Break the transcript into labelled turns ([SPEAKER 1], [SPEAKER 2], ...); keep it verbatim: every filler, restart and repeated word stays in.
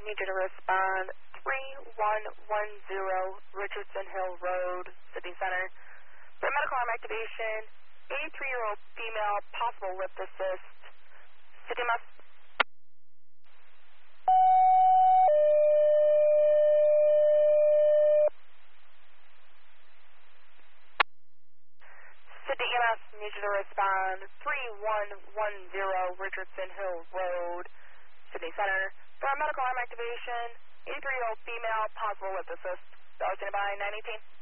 [SPEAKER 1] need you to respond three one one zero Richardson Hill Road, Sydney Center. For medical arm activation, eighty-three-year-old female, possible lip assist. City Mass. City E M S needs you to respond three one one zero Richardson Hill Road, Sydney Center. For medical arm activation, eighty-three-year-old female, possible lip assist. That was by nine eighteen.